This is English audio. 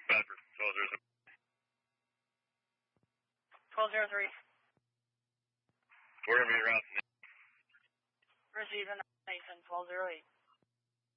Bradford, 1203. 1203. We're going to be around. Receiving Nathan, 1208.